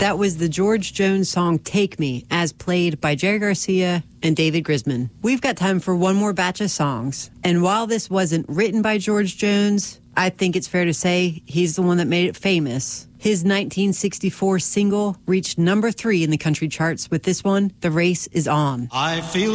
That was the George Jones song Take Me, as played by Jerry Garcia and David Grisman. We've got time for one more batch of songs. And while this wasn't written by George Jones, I think it's fair to say he's the one that made it famous. His 1964 single reached number 3 in the country charts with this one, The Race Is On. I feel